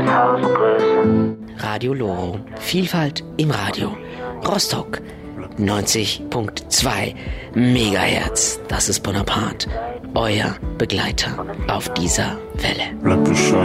Radio Loro. Vielfalt im Radio. Rostock 90.2 Megahertz. Das ist Bonaparte. Euer Begleiter auf dieser Welle.